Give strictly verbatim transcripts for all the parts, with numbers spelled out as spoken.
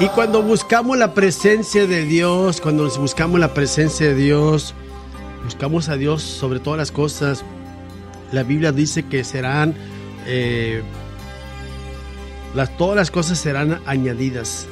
Y cuando buscamos la presencia de Dios, cuando buscamos la presencia de Dios, buscamos a Dios sobre todas las cosas. La Biblia dice que serán, eh, las, todas las cosas serán añadidas.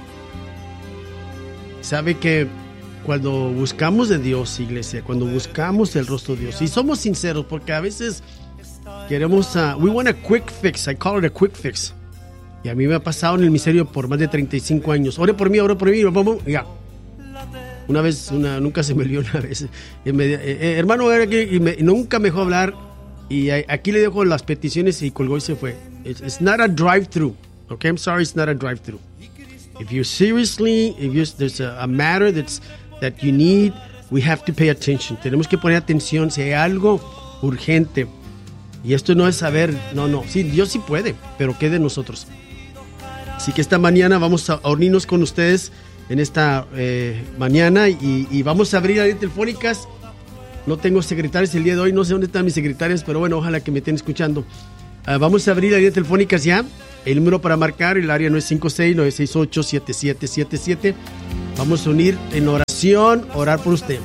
Sabe que cuando buscamos de Dios, iglesia, cuando buscamos el rostro de Dios, y somos sinceros, porque a veces queremos, uh, we want a quick fix, I call it a quick fix. Y a mí me ha pasado en el ministerio por más de treinta y cinco años. Ore por mí, ore por mí, vamos, ya. Una vez, una, nunca se me olvidó una vez. Y me, eh, eh, hermano, era que, y me, y nunca me dejó hablar. Y aquí le dejo las peticiones y colgó y se fue. It's, it's not a drive-thru. Okay, I'm sorry, it's not a drive-thru. If you seriously, if you, there's a, a matter that's, that you need, we have to pay attention. Tenemos que poner atención si hay algo urgente. Y esto no es saber, no, no. Sí, Dios sí puede, pero ¿qué de nosotros? Así que esta mañana vamos a unirnos con ustedes en esta eh, mañana y, y vamos a abrir las líneas telefónicas. No tengo secretarios el día de hoy, no sé dónde están mis secretarias, pero bueno, ojalá que me estén escuchando. Uh, vamos a abrir las líneas telefónicas ya. El número para marcar, el área nueve cinco seis, nueve seis ocho, siete siete siete siete. Vamos a unir en oración, orar por usted.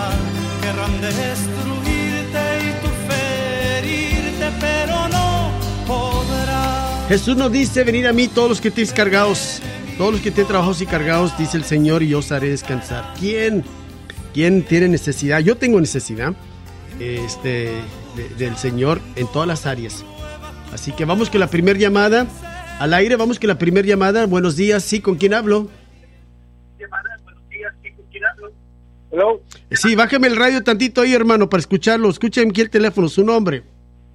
Jesús nos dice, venid a mí todos los que estéis cargados, todos los que estén trabajados y cargados, dice el Señor, y yo os haré descansar. ¿Quién, quién tiene necesidad? Yo tengo necesidad este, de, del Señor en todas las áreas. Así que vamos con la primera llamada al aire, vamos con la primera llamada. Buenos días, sí, ¿con quién hablo? Buenos días, sí, ¿con quién hablo? Hello. Sí, bájame el radio tantito ahí, hermano, para escucharlo. Escúcheme aquí el teléfono, su nombre.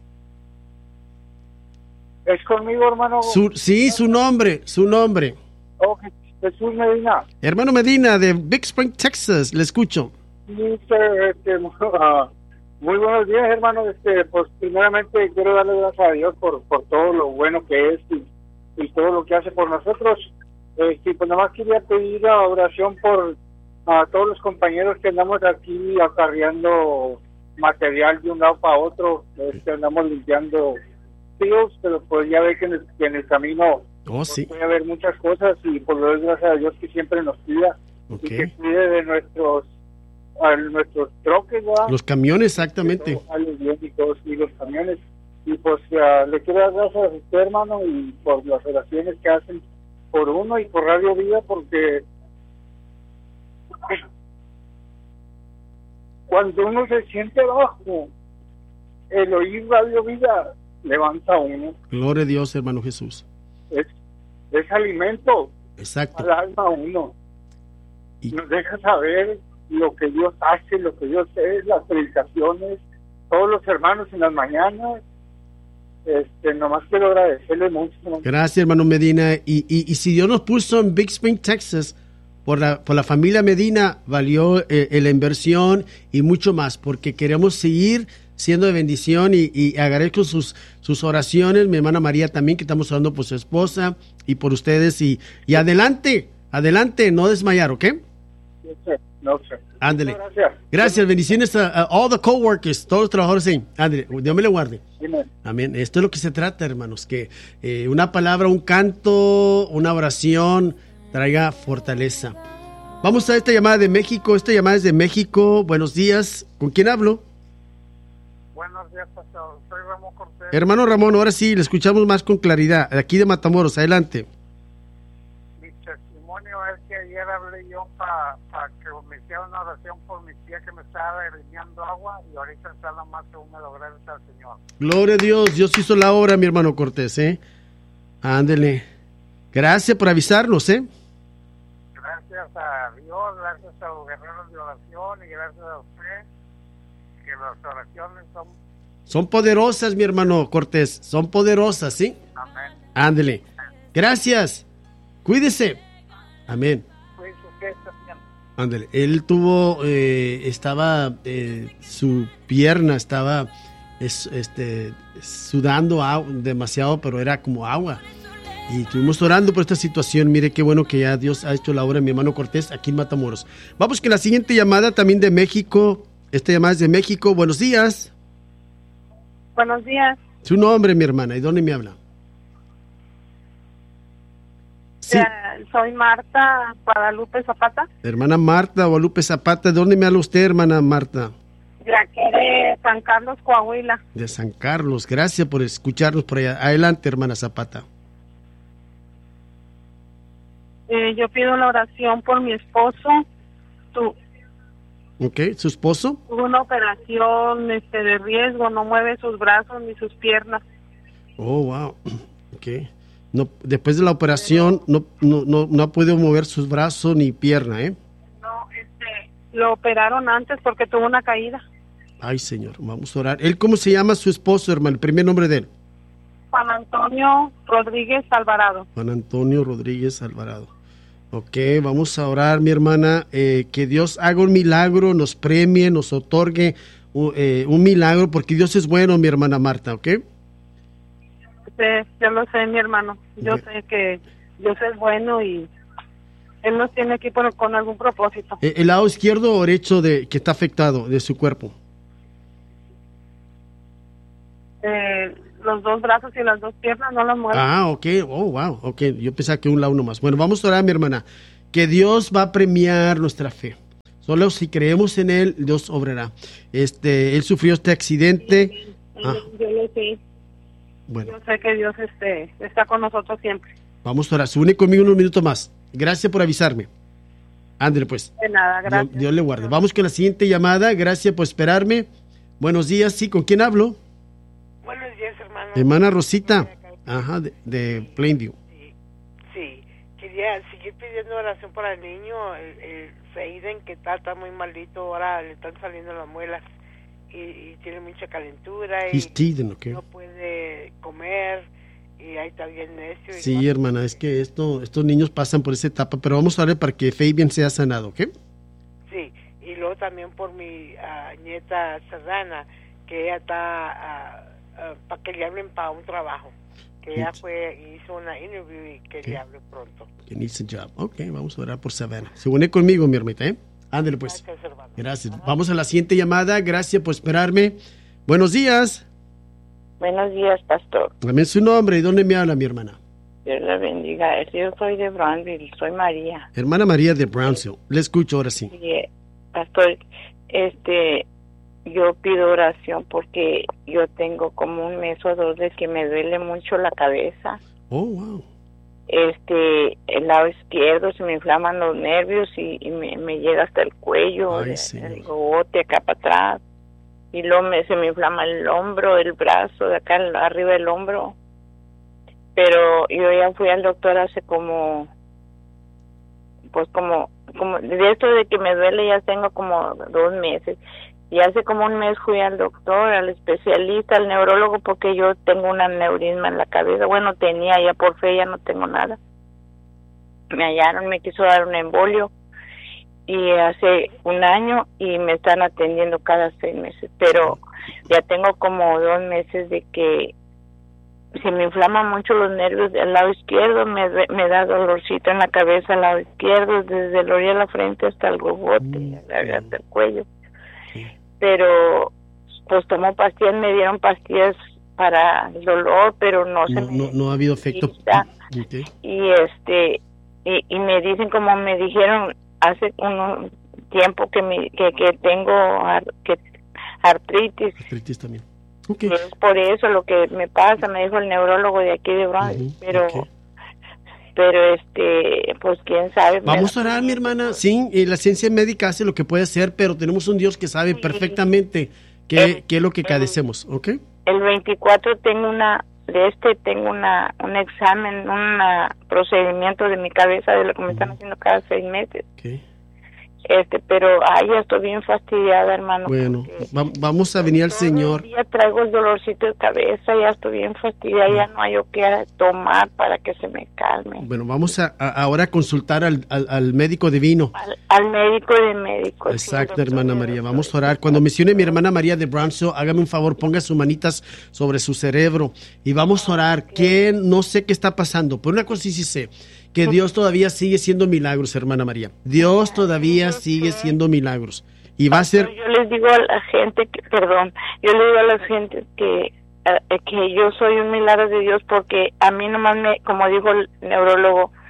¿Es conmigo, hermano? Su, sí, su nombre, su nombre. Oh, Jesús Medina. Hermano Medina, de Big Spring, Texas, le escucho. Sí, este, este, uh, muy buenos días, hermano. Este, pues primeramente quiero darle gracias a Dios por, por todo lo bueno que es y, y todo lo que hace por nosotros. Este, pues nada más quería pedir la oración por a todos los compañeros que andamos aquí acarreando material de un lado para otro. Este, andamos limpiando tíos, pero pues ya ve que en el, que en el camino oh, sí. puede haber muchas cosas y por lo gracias a Dios que siempre nos cuida okay. Y que cuide de nuestros a nuestros troques, ¿verdad? Los camiones, exactamente. Y, todos, y los camiones. Y pues uh, le quiero dar gracias a usted, hermano, y por las oraciones que hacen por uno y por Radio Vida, porque cuando uno se siente bajo, el oír Radio Vida levanta a uno. Gloria a Dios, hermano Jesús. Es, es alimento. Exacto. Al alma a uno. Y nos deja saber lo que Dios hace, lo que Dios es, las predicaciones, todos los hermanos en las mañanas. Este, nomás quiero agradecerle mucho. Gracias, hermano Medina. Y, y, y si Dios nos puso en Big Spring, Texas, por la, por la familia Medina, valió eh, la inversión y mucho más, porque queremos seguir siendo de bendición y, y agradezco sus, sus oraciones, mi hermana María también, que estamos orando por su esposa y por ustedes. Y, y adelante, adelante, no desmayar, ¿ok? No sé, no sé. Ándele. Gracias. Gracias, bendiciones a, a all the coworkers, todos los trabajadores ahí. Ándele, Dios me le guarde. Amén. Amén. Esto es lo que se trata, hermanos, que eh, una palabra, un canto, una oración traiga fortaleza. Vamos a esta llamada de México. Esta llamada es de México. Buenos días. ¿Con quién hablo? Buenos días, pastor. Soy Ramón Cortés. Hermano Ramón, ahora sí, le escuchamos más con claridad. Aquí de Matamoros, adelante. Mi testimonio es que ayer hablé yo para pa que me hiciera una oración por mi tía que me estaba derramando agua y ahorita está la más húmedo, gracias al Señor. Gloria a Dios, Dios hizo la obra, mi hermano Cortés, ¿eh? Ándele. Gracias por avisarnos, ¿eh? Gracias a Dios, gracias a los guerreros de oración y gracias a usted, que las oraciones son... Son poderosas, mi hermano Cortés, son poderosas, ¿sí? Amén. Ándele. Gracias. Cuídese. Amén. Cuídese usted también. Ándele. Él tuvo, eh, estaba, eh, su pierna estaba es, este, sudando agua, demasiado, pero era como agua. Y estuvimos orando por esta situación. Mire qué bueno que ya Dios ha hecho la obra en mi hermano Cortés aquí en Matamoros. Vamos con la siguiente llamada también de México. Esta llamada es de México. Buenos días. Buenos días. Su nombre, mi hermana, ¿y dónde me habla? Sí. Eh, soy Marta Guadalupe Zapata, Hermana Marta Guadalupe Zapata, ¿de dónde me habla usted, hermana Marta? de aquí de San Carlos, Coahuila. De San Carlos. Gracias por escucharnos por allá. Adelante, hermana Zapata. Eh, yo pido la oración por mi esposo. Tu, Ok, ¿su esposo? tuvo una operación este, de riesgo, no mueve sus brazos ni sus piernas. Oh, wow. Ok. No, después de la operación no, no, no, no ha podido mover sus brazos ni pierna, ¿eh? No, este, lo operaron antes porque tuvo una caída. Ay, Señor, vamos a orar. ¿Él cómo se llama su esposo, hermano? El primer nombre de él. Juan Antonio Rodríguez Alvarado. Juan Antonio Rodríguez Alvarado. Ok, vamos a orar, mi hermana, eh, que Dios haga un milagro, nos premie, nos otorgue uh, eh, un milagro, porque Dios es bueno, mi hermana Marta, ¿ok? Sí, yo lo sé, mi hermano. Yo Ok. sé que Dios es bueno y Él nos tiene aquí por, con algún propósito. Eh, ¿El lado izquierdo o derecho de, que está afectado de su cuerpo? Eh, los dos brazos y las dos piernas no las mueven. Ah, ok, oh, wow, ok, yo pensaba que un lado nomás. Bueno, vamos a orar, mi hermana, que Dios va a premiar nuestra fe. Solo si creemos en Él, Dios obrará. Este, Él sufrió este accidente. Ah, Yo lo sé. bueno, Yo sé que Dios este, está con nosotros siempre. vamos a orar. Se une conmigo unos minutos más. Gracias por avisarme. Ándale, pues. De nada, Dios, gracias. Dios le guarde. Vamos con la siguiente llamada. Gracias por esperarme. Buenos días, sí, ¿con quién hablo? Buenos días, hermano. Hermana Rosita. Ajá, de, de Plainview. Sí, sí, quería seguir pidiendo oración para el niño, el, el Seiden, que está, está muy malito, ahora le están saliendo las muelas y, y tiene mucha calentura y He's teething, ok. no puede comer y ahí está bien necio. y Sí, no- hermana, es que esto, estos niños pasan por esa etapa, pero vamos a orar para que Fabian sea sanado, ¿ok? Sí, y luego también por mi ah, nieta Serrana, que ella está, para que le hablen para un trabajo, que ella fue, hizo una interview y que Ok. le hable pronto. Que needs a job. Ok, vamos a orar por Savannah. Se une conmigo, mi hermanita, ¿eh? Ándale, pues. Gracias, hermano. Gracias. Vamos a la siguiente llamada. Gracias por esperarme. Buenos días. Buenos días, pastor. Dame su nombre y dónde me habla mi hermana. Dios la bendiga. Yo soy de Brownsville, soy María. Hermana María de Brownsville. Le escucho ahora sí. Y, eh, pastor, este, yo pido oración porque yo tengo como un mes o dos de que me duele mucho la cabeza. Oh, wow. Este, el lado izquierdo se me inflaman los nervios y, y me, me llega hasta el cuello, Ay, el, Señor. el gogote acá para atrás. Y luego me, se me inflama el hombro, el brazo, de acá arriba del hombro. Pero yo ya fui al doctor hace como, pues como, como, de esto de que me duele ya tengo como dos meses. Y hace como un mes fui al doctor, al especialista, al neurólogo, porque yo tengo un aneurisma en la cabeza. Bueno, tenía, ya por fe ya no tengo nada. Me hallaron, me quiso dar un embolio. Y hace un año y me están atendiendo cada seis meses. Pero ya tengo como dos meses de que se me inflaman mucho los nervios del lado izquierdo, me, me da dolorcito en la cabeza al lado izquierdo, desde el orilla de la frente hasta el gogote, hasta el cuello. Pero pues tomo pastillas, me dieron pastillas para el dolor, pero no, se No, me no, no ha habido efecto. quita. Ok. Y este y, y me dicen, como me dijeron hace un tiempo, que me que, que tengo ar, que artritis. Artritis también. Ok. Y es por eso lo que me pasa, me dijo el neurólogo de aquí de Brownsville. Ujú, pero ok. pero este pues quién sabe. Vamos a orar, mi hermana. Sí, y la ciencia médica hace lo que puede hacer, pero tenemos un Dios que sabe perfectamente qué, El- qué es lo que el- padecemos, ¿ok? El veinticuatro tengo una de este tengo una un examen, un procedimiento de mi cabeza de lo que me están haciendo cada seis meses. Ok. Este, pero ay, ya estoy bien fastidiada, hermano. Bueno, porque va- vamos a venir al todo Señor. el día traigo el dolorcito de cabeza, ya estoy bien fastidiada, ya no hay yo qué tomar para que se me calme. Bueno, vamos a, a- ahora a consultar al, al, al médico divino. Al, al médico de médicos. Exacto, sí, hermana doctor. María. Vamos a orar. Cuando mencione mi hermana María de Brownsville, hágame un favor, ponga sus manitas sobre su cerebro y vamos a orar. Que no sé qué está pasando, pero una cosa sí, sí sé, que Dios todavía sigue siendo milagros, hermana María. Dios todavía sigue siendo milagros. Y va a ser... Yo les digo a la gente que, perdón, yo le digo a la gente que eh, que yo soy un milagro de Dios, porque a mí nomás me, como dijo el neurólogo,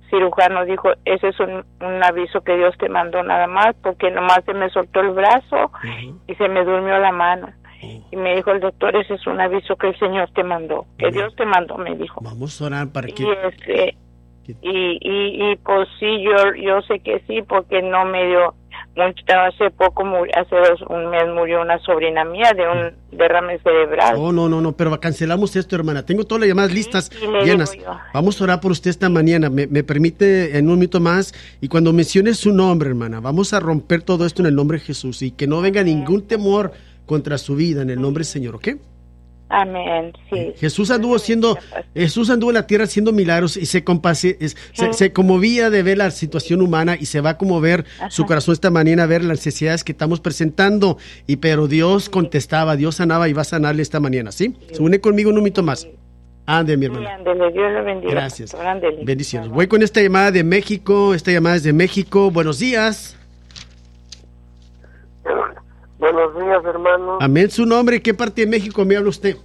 cirujano dijo, ese es un, un aviso que Dios te mandó nada más, porque nomás se me soltó el brazo uh-huh. y se me durmió la mano. Uh-huh. Y me dijo el doctor, ese es un aviso que el Señor te mandó, que uh-huh. Dios te mandó, me dijo. Vamos a orar para que... Y, este, y, y, y pues sí, yo, yo sé que sí, porque no me dio... Hace poco, hace dos, un mes murió una sobrina mía de un derrame cerebral. Oh, no, no, no, pero cancelamos esto, hermana. Tengo todas las llamadas listas, sí, llenas. Vamos a orar por usted esta mañana. Me, me permite en un minuto más. Y cuando mencione su nombre, hermana, vamos a romper todo esto en el nombre de Jesús. Y que no venga ningún temor contra su vida en el nombre del Señor, ¿ok? Amén, sí. Jesús anduvo haciendo, Jesús anduvo en la tierra haciendo milagros y se, compase, es, se, se conmovía de ver la situación humana y se va a conmover Ajá. su corazón esta mañana a ver las necesidades que estamos presentando. Y pero Dios contestaba, Dios sanaba y va a sanarle esta mañana, ¿sí? sí. Se une conmigo un momento más. Ande, mi hermana. Sí, ándele, Dios le bendiga. Gracias. Ándele. Bendiciones. Voy con esta llamada de México. Esta llamada es de México. Buenos días. Buenos días, hermano. Amén. Su nombre, ¿qué parte de México me habla usted?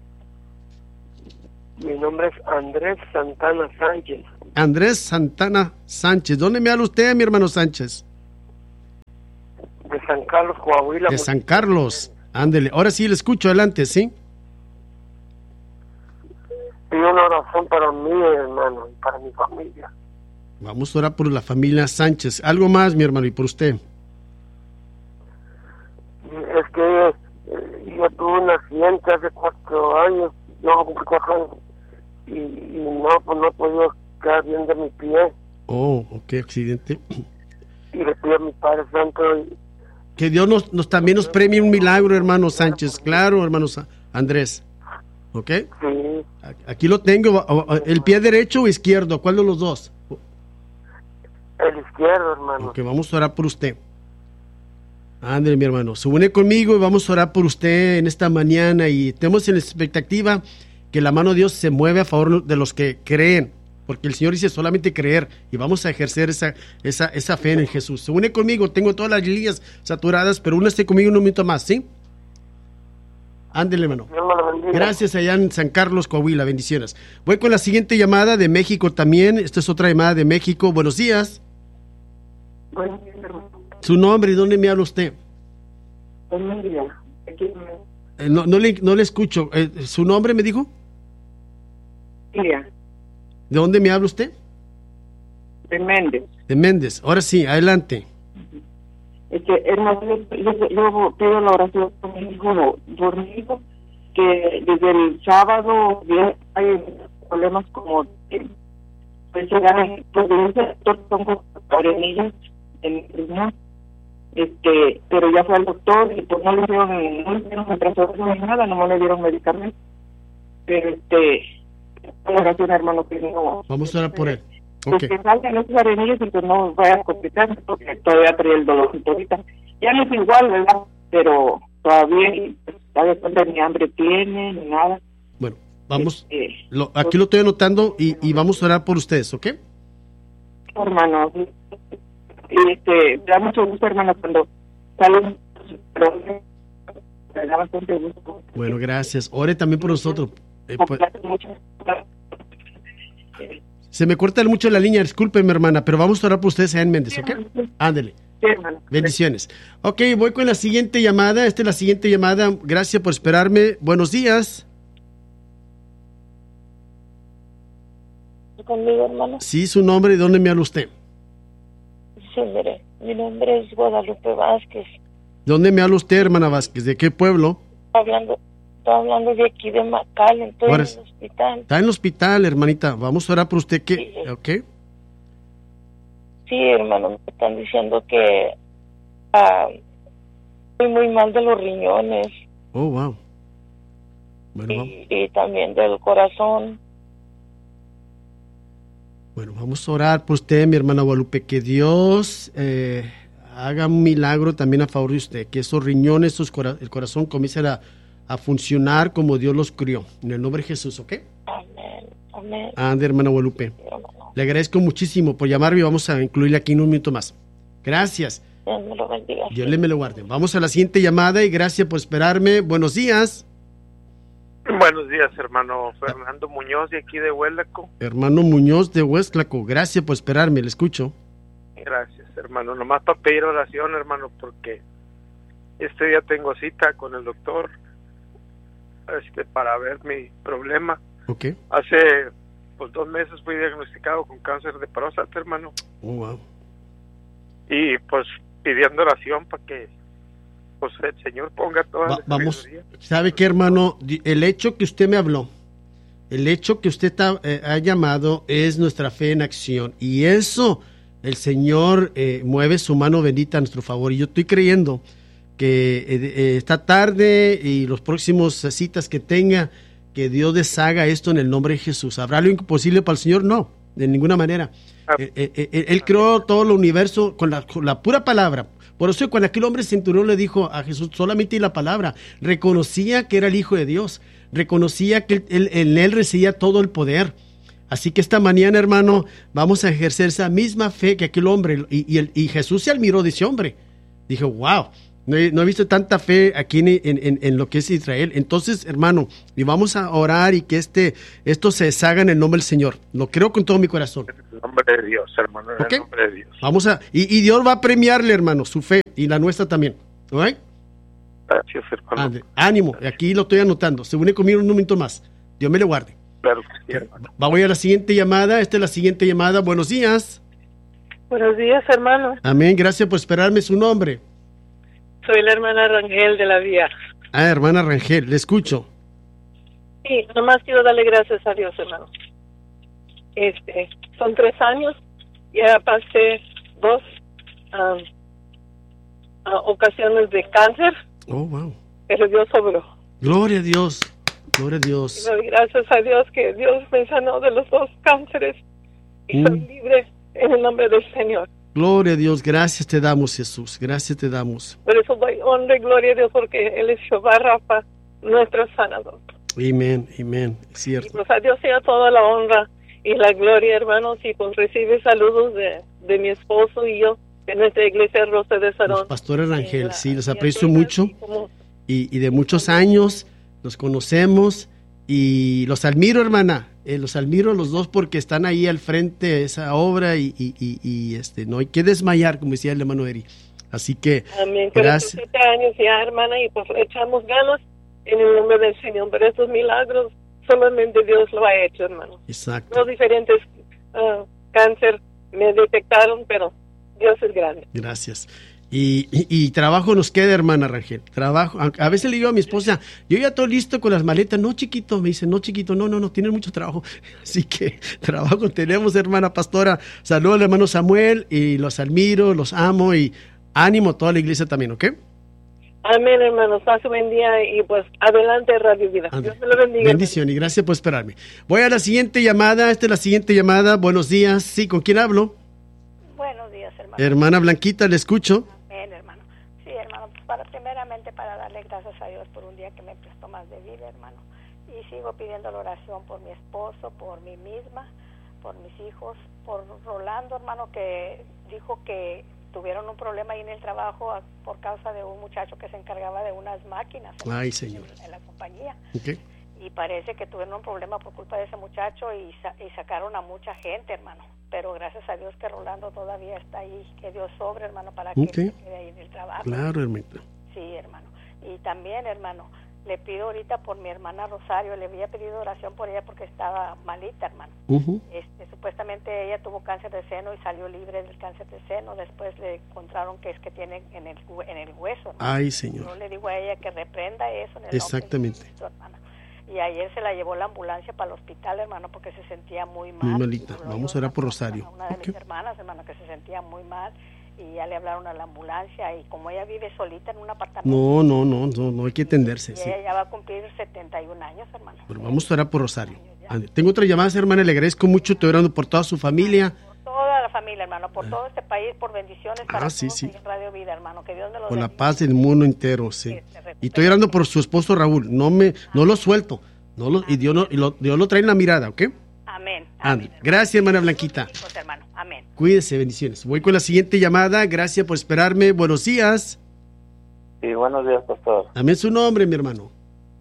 Mi nombre es Andrés Santana Sánchez. Andrés Santana Sánchez. ¿Dónde me habla usted, mi hermano Sánchez? De San Carlos, Coahuila. De San Carlos. Ándele. Ahora sí le escucho. Adelante, ¿sí? Pido una oración para mí, hermano, y para mi familia. Vamos a orar por la familia Sánchez. ¿Algo más, mi hermano, y por usted? Es que eh, yo tuve un accidente hace cuatro años, yo cumplí cuatro años, y, y no, pues no he podido quedar bien de mi pie. Oh, ok, accidente. Y le pido a mi Padre Santo. Y, que Dios nos, nos también nos premie un milagro, hermano Sánchez. Claro, hermano Andrés. ¿Ok? Sí. Aquí lo tengo. ¿El pie derecho o izquierdo? ¿Cuál de los dos? El izquierdo, hermano. Ok, vamos a orar por usted. Ándale, mi hermano, se une conmigo y vamos a orar por usted en esta mañana y tenemos en la expectativa que la mano de Dios se mueve a favor de los que creen, porque el Señor dice solamente creer y vamos a ejercer esa, esa, esa fe en Jesús. Se une conmigo, tengo todas las líneas saturadas, pero únase conmigo un minuto más, ¿sí? Ándale, hermano. Gracias allá en San Carlos, Coahuila, bendiciones. Voy con la siguiente llamada de México también, esta es otra llamada de México. Buenos días. Buenos días, hermano. ¿Su nombre y dónde me habla usted? Eh, no, no, le, no le escucho. Eh, ¿Su nombre me dijo? Iria. ¿De dónde me habla usted? De Méndez. De Méndez. Ahora sí, adelante. Este, hermano, yo, yo pido la oración por mi hijo, por mi hijo, que desde el sábado hay problemas como pues llegan, pues son con arenillas en el riñón. Este, pero ya fue al doctor y pues no le dieron, no le dieron retraso ni nada, no le dieron medicamentos. Pero este, oración, hermano, que no. Vamos a orar por él. Pues okay. Que salgan esos arenillos y que no vaya a complicar, porque todavía trae el dolorcito ahorita. Ya no es igual, ¿verdad? Pero todavía, todavía ni hambre tiene, ni nada. Bueno, vamos, este, lo, aquí pues, lo estoy anotando y, y vamos a orar por ustedes, ¿ok? Hermano, y este, da mucho gusto, hermano, cuando salen, pero me da bastante gusto. Bueno, gracias. Ore también por nosotros. Eh, pues, se me corta mucho la línea, discúlpenme, hermana, pero vamos a orar por ustedes allá en Méndez, ¿ok? Ándele. Sí, hermano. Bendiciones. Ok, voy con la siguiente llamada. Esta es la siguiente llamada. Gracias por esperarme. Buenos días. ¿Conmigo, hermano? Sí, su nombre y dónde me habla usted. Sí, mire, mi nombre es Guadalupe Vázquez. ¿De dónde me habla usted, hermana Vázquez? ¿De qué pueblo? Hablando, estoy hablando de aquí de McAllen, estoy en el hospital. Está en el hospital, hermanita. Vamos a orar por usted. ¿Qué? Sí. ¿Ok? Sí, hermano, me están diciendo que uh, estoy muy mal de los riñones. Oh, wow. Bueno, y, vamos. y también del corazón. Bueno, vamos a orar por usted, mi hermana Guadalupe, que Dios eh, haga un milagro también a favor de usted, que esos riñones, esos cora- el corazón comiencen a, a funcionar como Dios los crió. En el nombre de Jesús, ¿ok? Amén, amén. Ande, hermana Guadalupe. Sí, hermano. Le agradezco muchísimo por llamarme y vamos a incluirle aquí en un minuto más. Gracias. Dios me lo bendiga. Dios le me lo guarde. Vamos a la siguiente llamada y gracias por esperarme. Buenos días. Buenos días, hermano Fernando Muñoz, de aquí de Huelaco. Hermano Muñoz de Huesclaco, gracias por esperarme, le escucho. Gracias, hermano. Nomás para pedir oración, hermano, porque este día tengo cita con el doctor este, para ver mi problema. Okay. Hace pues dos meses fui diagnosticado con cáncer de próstata, hermano. Oh, wow. Y pues pidiendo oración para que pues el Señor ponga toda Va, la vamos, sabiduría. ¿sabe qué, hermano? El hecho que usted me habló, el hecho que usted ta, eh, ha llamado es nuestra fe en acción, y eso el Señor eh, mueve su mano bendita a nuestro favor, y yo estoy creyendo que eh, eh, esta tarde y los próximos citas que tenga, que Dios deshaga esto en el nombre de Jesús. ¿Habrá algo imposible para el Señor? No, de ninguna manera. Eh, eh, eh, él creó todo el universo con la, con la pura palabra. Por eso cuando aquel hombre centurión le dijo a Jesús solamente la palabra, reconocía que era el Hijo de Dios, reconocía que él, en él residía todo el poder. Así que esta mañana, hermano, vamos a ejercer esa misma fe que aquel hombre. Y, y, el, y Jesús se admiró de ese hombre. Dijo, wow, no he, no he visto tanta fe aquí en, en, en lo que es Israel. Entonces, hermano, y vamos a orar y que este esto se deshaga en el nombre del Señor. Lo creo con todo mi corazón. En el nombre de Dios, hermano, en ¿Okay? el nombre de Dios. Vamos a, y, y Dios va a premiarle, hermano, su fe y la nuestra también. ¿Ok? Gracias, hermano. Ande, ánimo, aquí lo estoy anotando. Se une conmigo un momento más. Dios me le guarde. Claro que sí, hermano. Voy a la siguiente llamada. Esta es la siguiente llamada. Buenos días. Buenos días, hermano. Amén. Gracias por esperarme. Su nombre. Soy la hermana Rangel de la Vía. Ah, hermana Rangel, le escucho. Sí, nomás quiero darle gracias a Dios, hermano. Este, son tres años, ya pasé dos um, uh, ocasiones de cáncer. Oh, wow. Pero Dios obró. Gloria a Dios, gloria a Dios. Y doy gracias a Dios que Dios me sanó de los dos cánceres y mm. soy libre en el nombre del Señor. Gloria a Dios, gracias te damos, Jesús, gracias te damos. Por eso doy honra y gloria a Dios, porque Él es Jehová Rafa, nuestro sanador. Amén, amén, es cierto. Y pues a Dios sea toda la honra y la gloria, hermanos, y pues recibe saludos de, de mi esposo y yo, de nuestra iglesia Rosa de Sarón. Los pastores Rangel, sí, los aprecio mucho, como... y, y de muchos años, los conocemos, y los admiro, hermana. Eh, los admiro los dos porque están ahí al frente de esa obra y, y, y, y este no hay que desmayar, como decía el hermano Eri. Así que, amén. Gracias. cuarenta y siete años ya, hermana, y pues echamos ganas en el nombre del Señor. Pero estos milagros solamente Dios lo ha hecho, hermano. Exacto. Los diferentes uh, cáncer me detectaron, pero Dios es grande. Gracias. Y, y, y trabajo nos queda, hermana Rangel. Trabajo. A, a veces le digo a mi esposa, yo ya estoy listo con las maletas. No, chiquito, me dice, no, chiquito, no, no, no, tienen mucho trabajo. Así que trabajo tenemos, hermana pastora. Saludos al hermano Samuel y los admiro, los amo y ánimo a toda la iglesia también, ¿ok? Amén, hermanos. Pase buen día y pues adelante, Radio Vida. Ande. Dios me lo bendiga. Bendición y gracias por esperarme. Voy a la siguiente llamada. Esta es la siguiente llamada. Buenos días. Sí, ¿con quién hablo? Buenos días, hermano. Hermana Blanquita, le escucho. Amén, hermano. Sí, hermano, pues para, primeramente para darle gracias a Dios por un día que me prestó más de vida, hermano. Y sigo pidiendo la oración por mi esposo, por mí misma, por mis hijos, por Rolando, hermano, que dijo que tuvieron un problema ahí en el trabajo a, por causa de un muchacho que se encargaba de unas máquinas en, Ay, señor. en la compañía. Okay. Y parece que tuvieron un problema por culpa de ese muchacho y, sa y sacaron a mucha gente, hermano. Pero gracias a Dios que Rolando todavía está ahí, que Dios sobre, hermano, para que okay. se quede ahí en el trabajo. Claro, hermano. Sí, hermano. Y también, hermano, le pido ahorita por mi hermana Rosario, le había pedido oración por ella porque estaba malita, hermano. Uh-huh. Este, supuestamente ella tuvo cáncer de seno y salió libre del cáncer de seno. Después le encontraron que es que tiene en el, en el hueso, hermano. Ay, señor. Yo le digo a ella que reprenda eso en el Exactamente. nombre de Cristo, hermano. Y ayer se la llevó la ambulancia para el hospital, hermano, porque se sentía muy mal. Muy malita. Vamos a orar por Rosario. A una de okay. mis hermanas, hermano, que se sentía muy mal. Y ya le hablaron a la ambulancia. Y como ella vive solita en un apartamento. No, no, no, no, no hay que atenderse. Y sí. ella ya va a cumplir setenta y un años, hermano. Pero vamos a orar por Rosario. Tengo otra llamada, hermana. Le agradezco mucho. Estoy orando por toda su familia. Por toda la familia, hermano. Por todo este país. Por bendiciones para ah, sí, todos sí. en Radio Vida, hermano. Que Dios me lo Por bendiga. la paz del mundo entero, sí. Y estoy orando por su esposo Raúl. No me, no lo suelto. No lo, y Dios, no, y lo, Dios lo trae en la mirada, ¿ok? Amén. Amén. Gracias, hermana Blanquita. Hijos, hermano. Amén. Cuídese, bendiciones. Voy con la siguiente llamada. Gracias por esperarme. Buenos días. Sí, buenos días, pastor. Dame su nombre, mi hermano.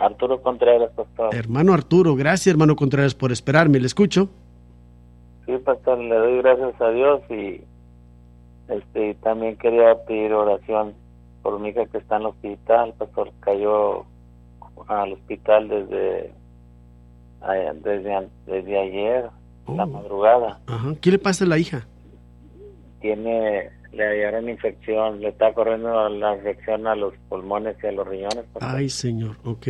Arturo Contreras, pastor. Hermano Arturo, gracias, hermano Contreras, por esperarme. ¿Le escucho? Sí, pastor, le doy gracias a Dios y este también quería pedir oración por mi hija que está en el hospital. Pastor, cayó al hospital desde desde, desde ayer, oh. la madrugada. Ajá. ¿Qué le pasa a la hija? Tiene, le hallaron infección, le está corriendo la infección a los pulmones y a los riñones. Pastor. Ay, señor, ok.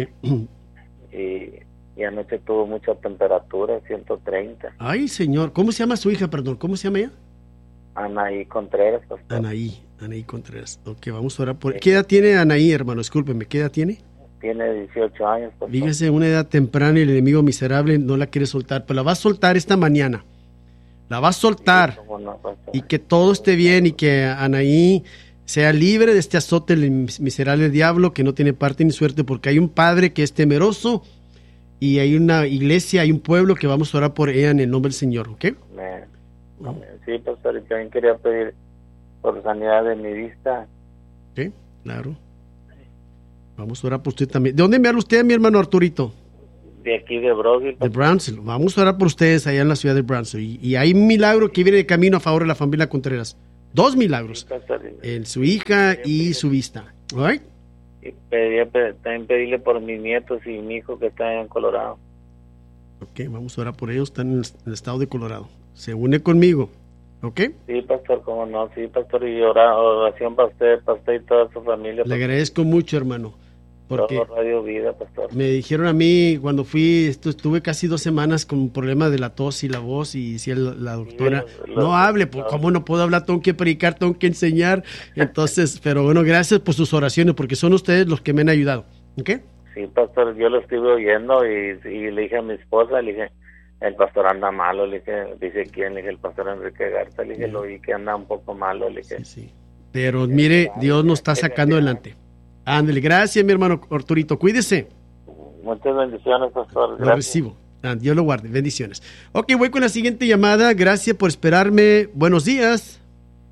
Y, y anoche tuvo mucha temperatura, ciento treinta. Ay, señor, ¿cómo se llama su hija, perdón? ¿Cómo se llama ella? Anaí Contreras, pastor. Anaí, Anaí Contreras. Ok, vamos a orar por... ¿Qué edad tiene Anaí, hermano? Discúlpeme, ¿qué edad tiene? Tiene dieciocho años, pastor. Fíjese, una edad temprana y el enemigo miserable no la quiere soltar, pero la va a soltar esta mañana. La va a soltar. Sí, no, y que todo esté bien y que Anaí sea libre de este azote del miserable diablo que no tiene parte ni suerte, porque hay un padre que es temeroso y hay una iglesia, hay un pueblo que vamos a orar por ella en el nombre del Señor, ¿ok? Amén. Amén. Sí, pastor, y también quería pedir por sanidad de mi vista. Ok, claro. Vamos a orar por usted también. ¿De dónde me habla usted, mi hermano Arturito? De aquí, de Brownsville. De Brownsville. Vamos a orar por ustedes allá en la ciudad de Brownsville. Y, y hay un milagro que viene de camino a favor de la familia Contreras. Dos milagros. En su hija y su vista. ¿All right? Y pedí, también pedirle por mis nietos y mi hijo que está en Colorado. Ok, vamos a orar por ellos. Están en el, en el estado de Colorado. Se une conmigo. ¿Ok? Sí, pastor, cómo no. Sí, pastor, y ora, oración para usted, para usted y toda su familia. Le pastor. Agradezco mucho, hermano. Porque Todo Radio Vida, pastor. Me dijeron a mí cuando fui, esto, estuve casi dos semanas con un problema de la tos y la voz y decía la, la doctora, sí, lo, no hable, lo, ¿cómo no puedo hablar? Tengo que predicar, tengo que enseñar. Entonces, pero bueno, gracias por sus oraciones porque son ustedes los que me han ayudado. ¿Ok? Sí, pastor, yo lo estuve oyendo y, y le dije a mi esposa, le dije, el pastor anda malo, le dije, dice quién, le dije, el pastor Enrique Garza, le dije, yeah. Lo oí que anda un poco malo, le dije. Sí, sí. Pero mire, Dios nos está sacando adelante. Ándale, gracias mi hermano Arturito, cuídese. Muchas bendiciones, pastor. Gracias. Lo recibo. Ah, Dios lo guarde, bendiciones. Ok, voy con la siguiente llamada, gracias por esperarme. Buenos días.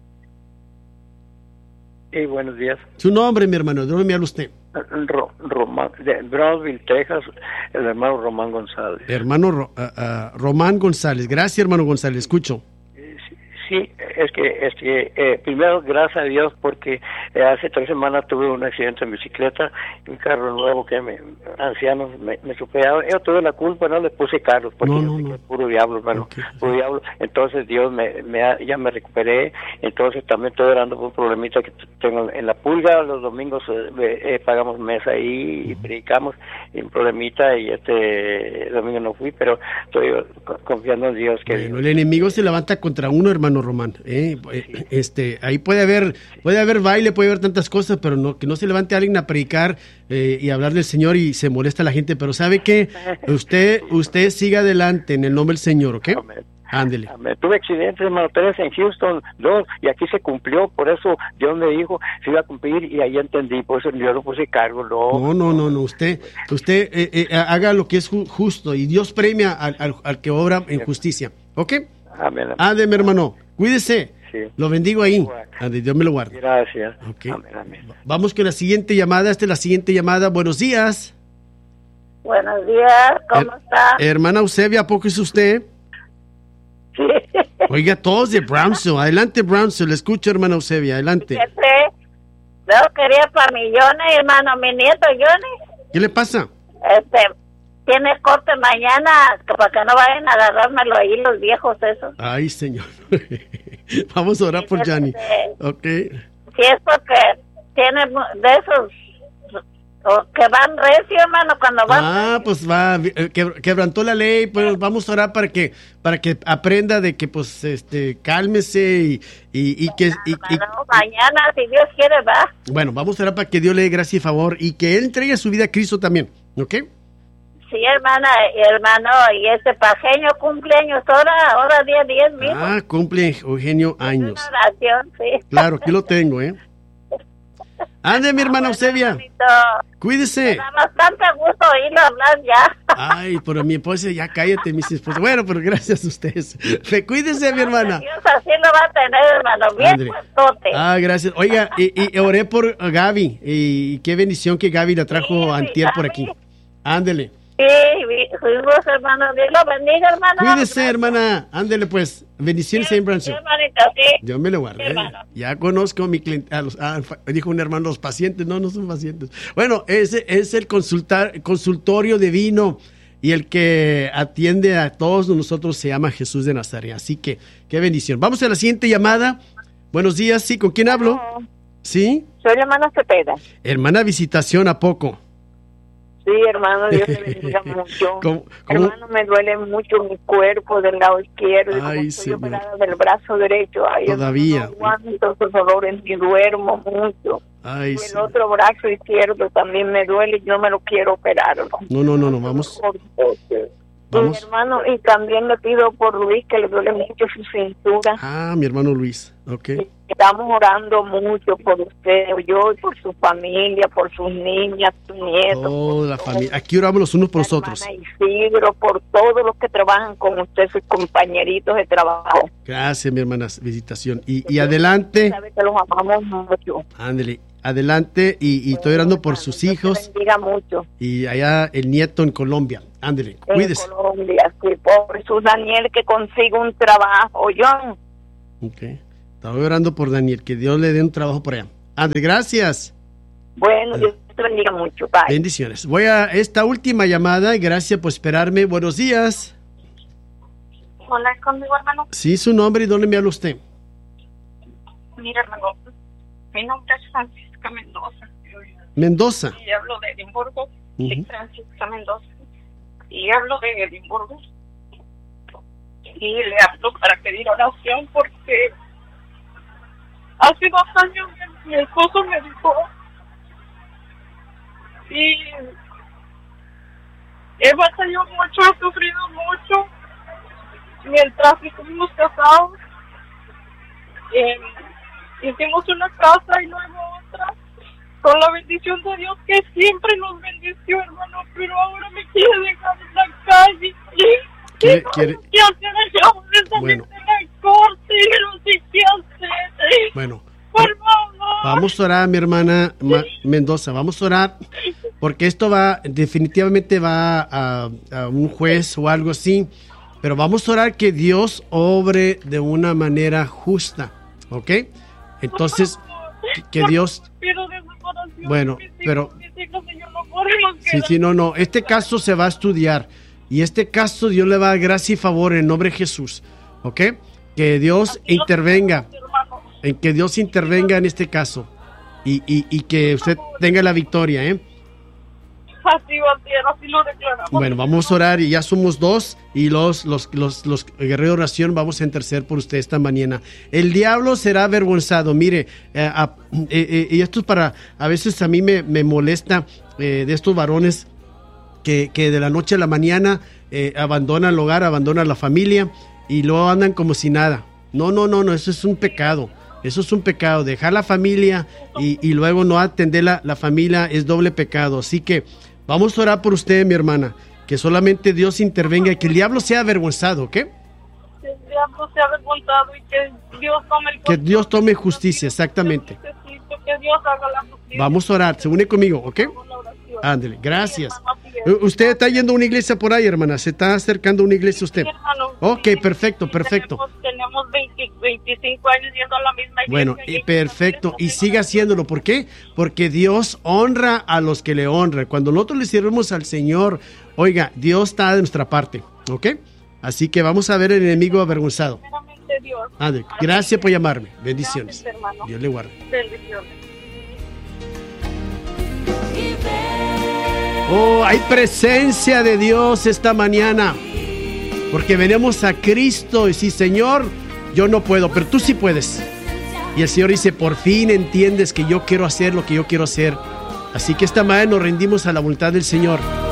Sí, buenos días. Su nombre, mi hermano, ¿de dónde me habla usted? Ro, Román, de Brownsville, Texas, el hermano Román González. Hermano Ro, uh, uh, Román González, gracias hermano González, escucho. Sí, es que, es que eh, primero gracias a Dios porque eh, hace tres semanas tuve un accidente en bicicleta, un carro nuevo que me, ancianos me, me superaron. Yo tuve la culpa, no le puse carros porque no, yo no, no. puro diablo, hermano, okay. puro diablo. Entonces Dios me, me ha, ya me recuperé, entonces también estoy orando por un problemita que tengo en la pulga. Los domingos eh, eh, pagamos mesa ahí y predicamos, y un problemita, y este domingo no fui, pero estoy confiando en Dios que bueno, el enemigo se levanta contra uno, hermano Román, ¿eh? Sí. Este, ahí puede haber, puede haber baile, puede haber tantas cosas, pero no, que no se levante alguien a predicar eh, y hablar del Señor y se molesta a la gente, pero sabe que usted, usted siga adelante en el nombre del Señor, ¿ok? Amén. Ándele. Amén. Tuve accidentes, hermano, tres en Houston, dos, y aquí se cumplió, por eso Dios me dijo, se iba a cumplir, y ahí entendí, por eso yo no puse cargo, no. No, no, no, no, usted, usted eh, eh, haga lo que es ju- justo, y Dios premia al, al, al que obra en justicia, ¿ok? Amén. Ande, mi hermano, cuídese. Sí. Lo bendigo ahí. Ande, Dios me lo guarde. Gracias. Okay. Amén, amén. Vamos con la siguiente llamada. Esta es la siguiente llamada. Buenos días. Buenos días, ¿cómo Her- está? Hermana Eusebia, ¿a poco es usted? Sí. Oiga, todos de Brownsville. Adelante, Brownsville. Le escucho, hermana Eusebia. Adelante. Yo quería para mi Johnny, hermano, mi nieto Johnny. ¿Qué le pasa? Este, tiene corte mañana, que para que no vayan a agarrármelo ahí los viejos esos. Ay, señor. Vamos a orar por Johnny. Ok. Si es porque tiene de esos o que van recio, hermano, cuando van. Ah, pues va, que, quebrantó la ley, pues vamos a orar para que para que aprenda de que pues este cálmese y y, y que y, y, no, mañana si Dios quiere va. Bueno, vamos a orar para que Dios le dé gracia y favor y que él entregue su vida a Cristo también, ¿ok? Sí, hermana, hermano, y este pajeño cumpleaños ahora, ahora día diez mil. Ah, cumple Eugenio años. Una oración, sí. Claro, aquí lo tengo, ¿eh? Ande, mi hermana Eusebia. Cuídese. Me da bastante gusto oírlo hablar ya. Ay, pero mi esposa, ya cállate, mis esposas. Bueno, pero gracias a ustedes. Cuídese, mi hermana. Dios así lo va a tener, hermano, bien puestote. Ah, gracias. Oiga, y, y oré por Gaby. Y qué bendición que Gaby la trajo sí, antier Gaby, por aquí. Ándele. Sí, fuimos, hermano. Dios lo bendiga, hermano. Cuídese, hermana. Ándele, pues. Bendiciones en Branson. Hermanita, sí. Yo me lo guardé. Hermano. Ya conozco a mi cliente. A los, ah, dijo un hermano, los pacientes. No, no son pacientes. Bueno, ese es el consultar, consultorio divino. Y el que atiende a todos nosotros se llama Jesús de Nazaret. Así que, qué bendición. Vamos a la siguiente llamada. Buenos días. ¿Sí? ¿Con quién hablo? ¿Sí? Soy la hermana Cepeda. Hermana, visitación, ¿a poco? Sí, hermano, Dios te bendiga mucho. ¿Cómo, cómo? Hermano, me duele mucho mi cuerpo del lado izquierdo. Y Ay, como estoy señor. operada del brazo derecho. Ay, Todavía. No aguanto esos dolores y duermo mucho. Ay, y el sí. otro brazo izquierdo también me duele y no me lo quiero operar, ¿no? No, no, no, no, vamos. Mi Vamos. hermano, y también le pido por Luis, que le duele mucho su cintura. Ah, mi hermano Luis. Ok. Estamos orando mucho por usted, yo, y por su familia, por sus niñas, sus nietos. Oh, la familia. Aquí oramos los unos por los otros. Hermana Isidro, por todos los que trabajan con usted, sus compañeritos de trabajo. Gracias, mi hermana, visitación. Y, y adelante. Sabe que los amamos mucho. Ándele. Adelante. Y, y estoy orando por sus hijos. Bendiga mucho. Y allá el nieto en Colombia. Ándele. Cuídese. En Colombia, sí, por Jesús Daniel, que consiga un trabajo, John. Ok. Estaba orando por Daniel, que Dios le dé un trabajo por allá. André, gracias. Bueno, Dios te bendiga mucho. Bye. Bendiciones. Voy a esta última llamada. Gracias por esperarme. Buenos días. Hola, ¿es conmigo, hermano? Sí, su nombre y dónde me habla usted. Mira, hermano, mi nombre es Francisca Mendoza. Mendoza. Y hablo de Edimburgo. Ujú. Sí, Francisca Mendoza. Y hablo de Edimburgo. Y le hablo para pedir oración porque hace dos años mi esposo me dijo y he batallado mucho, he sufrido mucho mientras estuvimos casados. Eh, hicimos una casa y luego otra con la bendición de Dios, que siempre nos bendició, hermano, pero ahora me quiere dejar en la calle y ¿Quiere, no quiere? sé qué hacer. Acabo de salir Bueno. de la corte y no sé qué hacer. Bueno. Por favor. Vamos a orar, mi hermana Ma- Mendoza. Vamos a orar porque esto va, definitivamente va a, a un juez o algo así. Pero vamos a orar que Dios obre de una manera justa. ¿Ok? Entonces, que, que Dios... Pido de su corazón, Bueno, mis hijos, pero... mis hijos, y yo no podemos Sí, quedar. sí, no, no. Este caso se va a estudiar. Y este caso Dios le va a dar gracia y favor en nombre de Jesús. ¿Ok? Que Dios intervenga. En que Dios intervenga en este caso. Y, y, y que usted tenga la victoria, ¿eh? Así va a ser, así lo declaramos. Bueno, vamos a orar y ya somos dos. Y los, los, los, los guerreros de oración vamos a interceder por usted esta mañana. El diablo será avergonzado. Mire, eh, a- eh, eh, y esto es para, a veces a mí me, me molesta eh, de estos varones que, que de la noche a la mañana eh, abandonan el hogar, abandonan la familia y luego andan como si nada. No, no, no, no, eso es un pecado. Eso es un pecado. Dejar la familia y, y luego no atender la, la familia es doble pecado. Así que vamos a orar por usted, mi hermana. Que solamente Dios intervenga y que el diablo sea avergonzado, ¿ok? Que el diablo sea avergonzado y que Dios tome el Que Dios tome justicia, exactamente. necesito, que Dios haga la justicia. Vamos a orar. Se une conmigo, ¿ok? Ándele, gracias. U- Usted está yendo a una iglesia por ahí, hermana. Se está acercando a una iglesia usted. Hermano, Ok, perfecto, perfecto. tenemos, tenemos veinte, veinticinco años yendo a la misma iglesia. Bueno, eh, perfecto. Y siga haciéndolo. ¿Por qué? Porque Dios honra a los que le honran. Cuando nosotros le sirvemos al Señor, oiga, Dios está de nuestra parte. ¿Ok? Así que vamos a ver el enemigo avergonzado. Primeramente Dios. Ándale, gracias por llamarme. Bendiciones. Gracias, hermano. Dios le guarde. Bendiciones. Oh, hay presencia de Dios esta mañana. Porque venimos a Cristo y sí, Señor, yo no puedo, pero tú sí puedes. Y el Señor dice, por fin entiendes que yo quiero hacer lo que yo quiero hacer. Así que esta mañana nos rendimos a la voluntad del Señor.